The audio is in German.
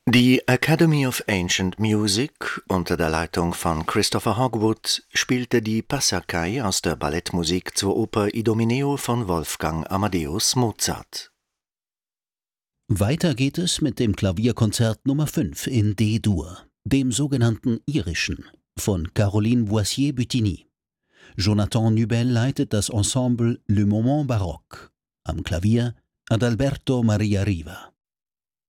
Die Academy of Ancient Music unter der Leitung von Christopher Hogwood spielte die Passacaglie aus der Ballettmusik zur Oper Idomeneo von Wolfgang Amadeus Mozart. Weiter geht es mit dem Klavierkonzert Nummer 5 in D-Dur, dem sogenannten irischen, von Caroline Boissier-Butigny. Jonathan Nubel leitet das Ensemble Le Moment Baroque. Am Klavier Adalberto Maria Riva.